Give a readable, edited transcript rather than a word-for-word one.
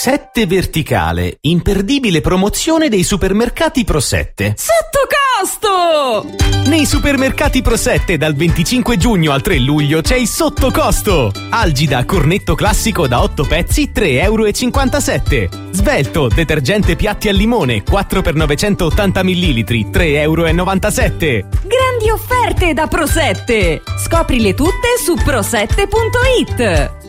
7 verticale, imperdibile promozione dei supermercati Pro 7. Sottocosto! Nei supermercati Pro 7 dal 25 giugno al 3 luglio c'è il sottocosto. Algida cornetto classico da 8 pezzi, 3,57 €. Svelto, detergente piatti al limone, 4 x 980 ml, 3,97 €. Grandi offerte da Pro 7! Scoprile tutte su pro7.it.